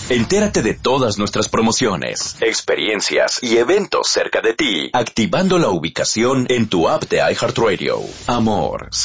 Entérate de todas nuestras promociones, experiencias y eventos cerca de ti, activando la ubicación en tu app de iHeartRadio. Amor,